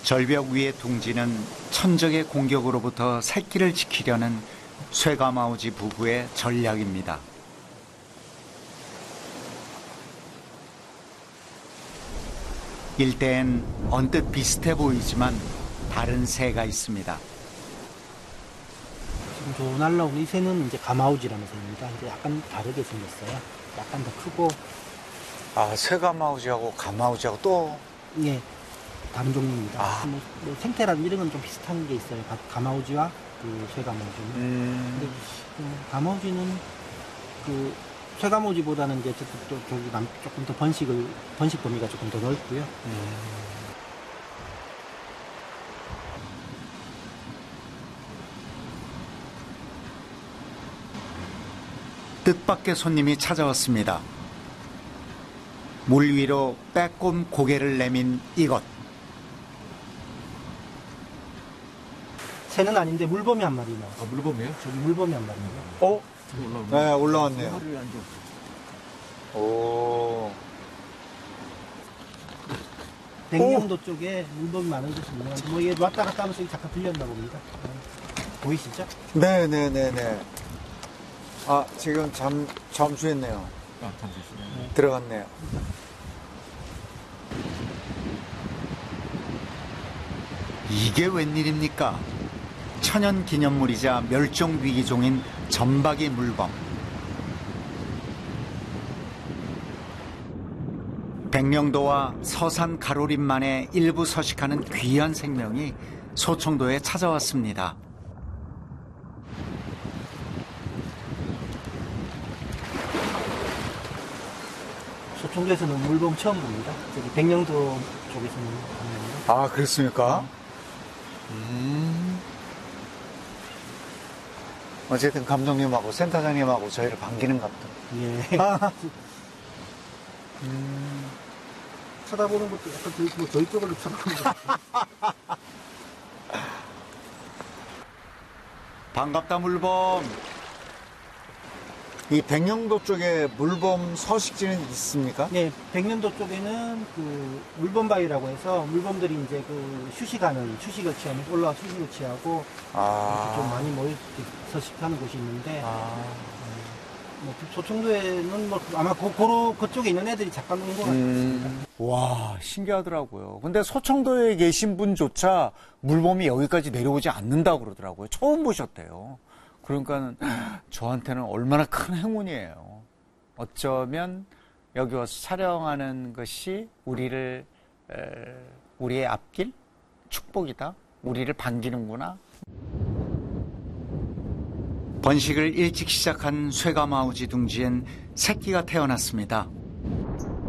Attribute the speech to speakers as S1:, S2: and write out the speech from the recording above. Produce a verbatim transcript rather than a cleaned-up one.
S1: 절벽 위의 둥지는 천적의 공격으로부터 새끼를 지키려는 쇠가마우지 부부의 전략입니다. 일대엔 언뜻 비슷해 보이지만 다른 새가 있습니다.
S2: 지금 저 날라오는 이 새는 이제 가마우지라는 새입니다. 이제 약간 다르게 생겼어요. 약간 더 크고.
S1: 아, 쇠가마우지하고 가마우지하고 또?
S2: 예, 다른 종류입니다.
S1: 아.
S2: 뭐, 뭐 생태라는 이런 건 좀 비슷한 게 있어요. 가, 가마우지와 그 쇠가마우지는.
S1: 음.
S2: 근데 그 가마우지는 그 쇠가마우지보다는 이제 또 저기 남 조금 더 번식을 번식 범위가 조금 더 넓고요.
S1: 음. 뜻밖의 손님이 찾아왔습니다. 물 위로 빼꼼 고개를 내민 이것.
S2: 새는 아닌데 물범이 한 마리 나왔어요.
S3: 아, 물범이에요?
S2: 저기 물범이 한 마리입니다.
S1: 어?
S3: 올라오네.
S1: 네, 올라왔네요.
S3: 하루에 안 줘.
S1: 오.
S2: 백령도 쪽에 물범이 많은 곳이 유명한데 뭐 얘 왔다 갔다 하면서 잠깐 들렸나 봅니다. 보이시죠?
S1: 네네네네. 아, 지금 잠, 잠수했네요.
S3: 아, 잠시만요.
S1: 들어갔네요. 이게 웬일입니까? 천연 기념물이자 멸종 위기종인 점박이 물범. 백령도와 서산 가로림만에 일부 서식하는 귀한 생명이 소청도에 찾아왔습니다.
S2: 소청도에서는 물범 처음 봅니다. 저기 백령도 쪽에서는 봅니다.
S1: 아, 그렇습니까? 음. 어쨌든 감독님하고 센터장님하고 저희를 반기는 것 같아요.
S2: 예.
S1: 음.
S2: 쳐다보는 것도 약간 저희, 뭐 저희 쪽으로 쳐다보는 것 같아요.
S1: 반갑다, 물범. 이 백령도 쪽에 물범 서식지는 있습니까?
S2: 네, 백년도 쪽에는 그 물범바위라고 해서 물범들이 이제 그 휴식하는, 휴식을 취하는, 올라와 휴식을 취하고
S1: 아.
S2: 좀 많이 모여 서식하는 곳이 있는데,
S1: 아.
S2: 뭐 소청도에는 뭐 아마 그, 그, 그쪽에 있는 애들이 잠깐 온 것 같습니다.
S1: 음. 와, 신기하더라고요. 근데 소청도에 계신 분조차 물범이 여기까지 내려오지 않는다고 그러더라고요. 처음 보셨대요. 그러니까 저한테는 얼마나 큰 행운이에요. 어쩌면 여기 와서 촬영하는 것이 우리를, 우리의 앞길? 축복이다. 우리를 반기는구나. 번식을 일찍 시작한 쇠가마우지 둥지엔 새끼가 태어났습니다.